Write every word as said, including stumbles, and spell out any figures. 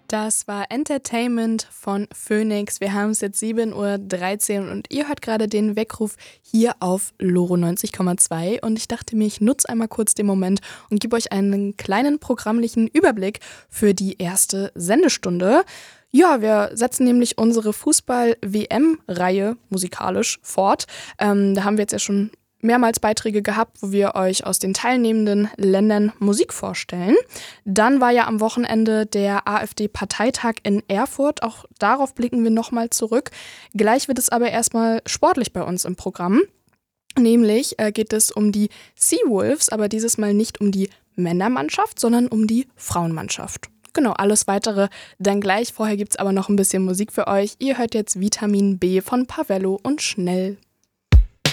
Das war Entertainment von Phoenix. Wir haben es jetzt sieben Uhr dreizehn und ihr hört gerade den Weckruf hier auf Loro neunzig Komma zwei. Und ich dachte mir, ich nutze einmal kurz den Moment und gebe euch einen kleinen programmlichen Überblick für die erste Sendestunde. Ja, wir setzen nämlich unsere Fußball-W M-Reihe musikalisch fort. Ähm, da haben wir jetzt ja schon mehrmals Beiträge gehabt, wo wir euch aus den teilnehmenden Ländern Musik vorstellen. Dann war ja am Wochenende der AfD-Parteitag in Erfurt. Auch darauf blicken wir nochmal zurück. Gleich wird es aber erstmal sportlich bei uns im Programm. Nämlich äh, geht es um die Seawolves, aber dieses Mal nicht um die Männermannschaft, sondern um die Frauenmannschaft. Genau, alles Weitere dann gleich. Vorher gibt es aber noch ein bisschen Musik für euch. Ihr hört jetzt Vitamin B von Pavello und Schnell.